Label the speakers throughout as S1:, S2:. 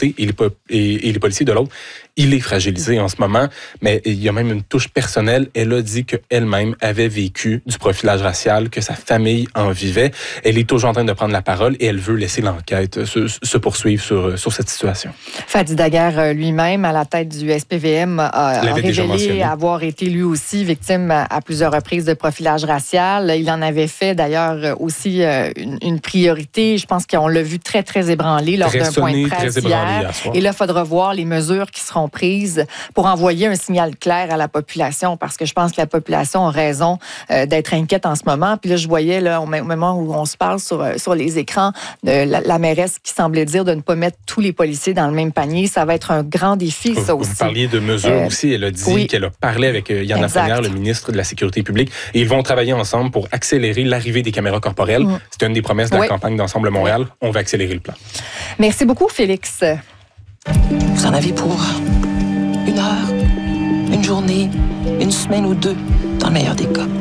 S1: côté et les policiers de l'autre. Il est fragilisé en ce moment, mais il y a même une touche personnelle. Elle a dit qu'elle-même avait vécu du profilage racial, que sa famille en vivait. Elle est toujours en train de prendre la parole et elle veut laisser l'enquête se poursuivre sur cette situation.
S2: Fadi Daguerre lui-même, à la tête du SPVM, a révélé avoir été lui aussi victime à plusieurs reprises de profilage racial. Il en avait fait d'ailleurs aussi une priorité. Je pense qu'on l'a vu très, très ébranlé lors d'un point de presse hier. Et là, il faudra voir les mesures qui seront prises pour envoyer un signal clair à la population, parce que je pense que la population a raison d'être inquiète en ce moment. Puis là, je voyais là, au moment où on se parle sur les écrans, la mairesse qui semblait dire de ne pas mettre tous les policiers dans le même panier. Ça va être un grand défi, ça aussi.
S1: Vous parliez de mesures aussi. Elle a dit qu'elle a parlé avec Yann Lafrenière, le ministre de la Sécurité publique, et ils vont travailler ensemble pour accélérer l'arrivée des caméras corporelles. C'est une des promesses de la campagne d'Ensemble Montréal. On va accélérer le plan.
S2: Merci beaucoup, Félix.
S3: Vous en avez pour 1 heure, une journée, une semaine ou 2, dans le meilleur des cas.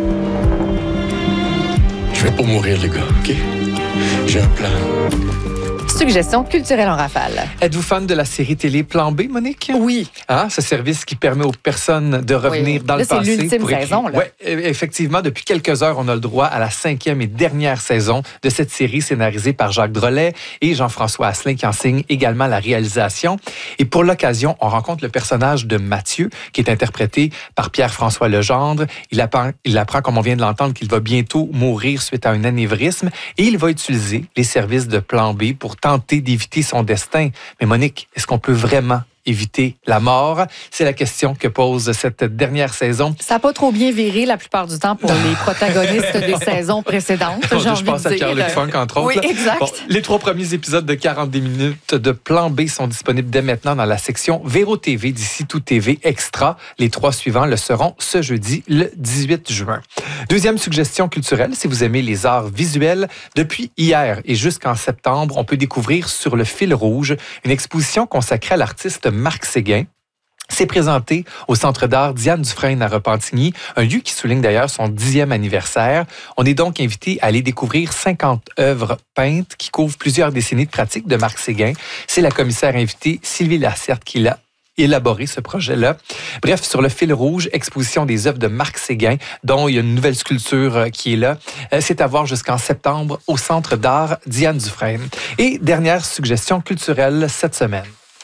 S4: Je vais pas mourir, les gars, OK? J'ai un plan.
S2: Suggestion culturelle en rafale.
S5: Êtes-vous fan de la série télé Plan B, Monique?
S2: Oui.
S5: Ce service qui permet aux personnes de revenir dans le passé.
S2: C'est l'ultime saison.
S5: Oui, effectivement, depuis quelques heures, on a le droit à la 5e et dernière saison de cette série scénarisée par Jacques Drolet et Jean-François Asselin qui en signe également la réalisation. Et pour l'occasion, on rencontre le personnage de Mathieu qui est interprété par Pierre-François Legendre. Il apprend, comme on vient de l'entendre, qu'il va bientôt mourir suite à un anévrisme et il va utiliser les services de Plan B pour tenter d'éviter son destin. Mais Monique, est-ce qu'on peut vraiment éviter la mort? C'est la question que pose cette dernière saison.
S2: Ça n'a pas trop bien viré la plupart du temps pour les protagonistes des saisons précédentes.
S5: Je pense à Pierre-Luc Funk, entre autres.
S2: Oui, exact.
S5: Bon, les 3 premiers épisodes de 40 minutes de Plan B sont disponibles dès maintenant dans la section Véro TV d'ici Tout TV Extra. Les 3 suivants le seront ce jeudi, le 18 juin. Deuxième suggestion culturelle, si vous aimez les arts visuels, depuis hier et jusqu'en septembre, on peut découvrir Sur le fil rouge, une exposition consacrée à l'artiste Marc Séguin. C'est présenté au Centre d'art Diane Dufresne à Repentigny, un lieu qui souligne d'ailleurs son 10e anniversaire. On est donc invité à aller découvrir 50 œuvres peintes qui couvrent plusieurs décennies de pratique de Marc Séguin. C'est la commissaire invitée Sylvie Lasserte qui l'a élaboré ce projet-là. Bref, Sur le fil rouge, exposition des œuvres de Marc Séguin, dont il y a une nouvelle sculpture qui est là. C'est à voir jusqu'en septembre au Centre d'art Diane Dufresne. Et dernière suggestion culturelle cette semaine.